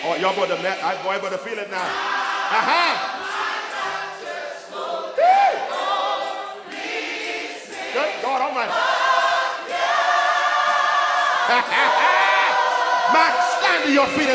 Oh, y'all better, boy, better feel it now. Uh-huh. Good God Almighty. Max, stand to your feet.